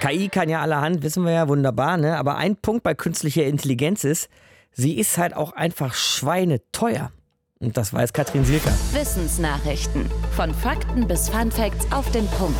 KI kann ja allerhand, wissen wir ja, wunderbar, ne? Aber ein Punkt bei künstlicher Intelligenz ist, sie ist halt auch einfach schweineteuer. Und das weiß Katrin Sielker. Wissensnachrichten. Von Fakten bis Funfacts auf den Punkt.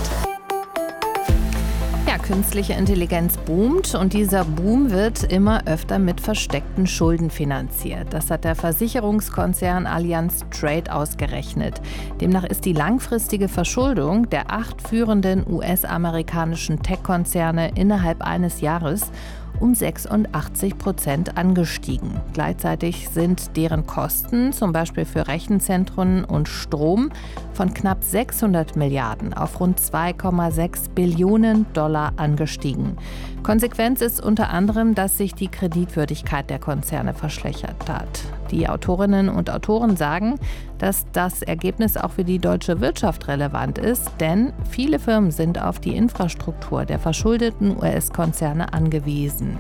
Ja, künstliche Intelligenz boomt und dieser Boom wird immer öfter mit versteckten Schulden finanziert. Das hat der Versicherungskonzern Allianz Trade ausgerechnet. Demnach ist die langfristige Verschuldung der 8 führenden US-amerikanischen Tech-Konzerne innerhalb eines Jahres um 86% angestiegen. Gleichzeitig sind deren Kosten, zum Beispiel für Rechenzentren und Strom, von knapp 600 Milliarden auf rund 2,6 Billionen Dollar angestiegen. Konsequenz ist unter anderem, dass sich die Kreditwürdigkeit der Konzerne verschlechtert hat. Die Autorinnen und Autoren sagen, dass das Ergebnis auch für die deutsche Wirtschaft relevant ist, denn viele Firmen sind auf die Infrastruktur der verschuldeten US-Konzerne angewiesen.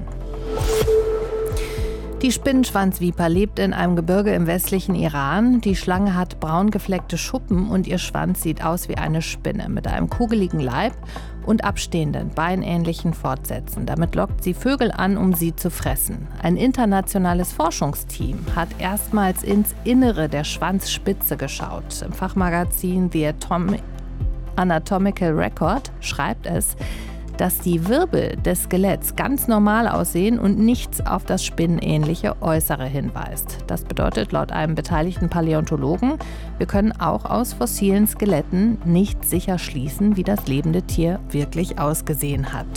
Die Spinnenschwanzviper lebt in einem Gebirge im westlichen Iran. Die Schlange hat braun gefleckte Schuppen und ihr Schwanz sieht aus wie eine Spinne mit einem kugeligen Leib und abstehenden, beinähnlichen Fortsätzen. Damit lockt sie Vögel an, um sie zu fressen. Ein internationales Forschungsteam hat erstmals ins Innere der Schwanzspitze geschaut. Im Fachmagazin The Anatomical Record schreibt es, dass die Wirbel des Skeletts ganz normal aussehen und nichts auf das spinnenähnliche Äußere hinweist. Das bedeutet laut einem beteiligten Paläontologen, wir können auch aus fossilen Skeletten nicht sicher schließen, wie das lebende Tier wirklich ausgesehen hat.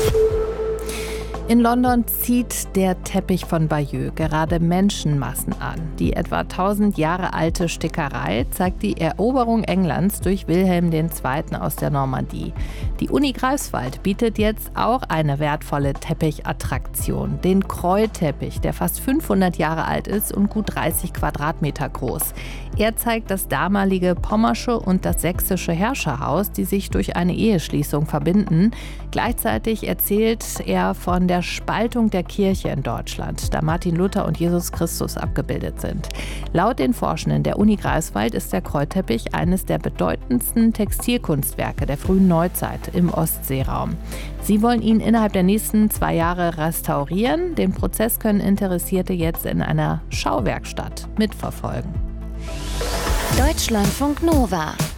In London zieht der Teppich von Bayeux gerade Menschenmassen an. Die etwa 1000 Jahre alte Stickerei zeigt die Eroberung Englands durch Wilhelm II. Aus der Normandie. Die Uni Greifswald bietet jetzt auch eine wertvolle Teppichattraktion, den Kreu-Teppich, der fast 500 Jahre alt ist und gut 30 Quadratmeter groß. Er zeigt das damalige pommersche und das sächsische Herrscherhaus, die sich durch eine Eheschließung verbinden. Gleichzeitig erzählt er von der Spaltung der Kirche in Deutschland, da Martin Luther und Jesus Christus abgebildet sind. Laut den Forschenden der Uni Greifswald ist der Kreu-Teppich eines der bedeutendsten Textilkunstwerke der frühen Neuzeit im Ostseeraum. Sie wollen ihn innerhalb der nächsten 2 Jahre restaurieren. Den Prozess können Interessierte jetzt in einer Schauwerkstatt mitverfolgen. Deutschlandfunk Nova